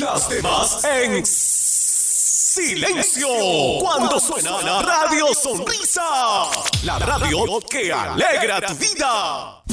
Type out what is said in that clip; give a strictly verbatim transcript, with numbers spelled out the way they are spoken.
Las demás en silencio. Cuando suena Radio Sonrisa, la radio que alegra tu vida.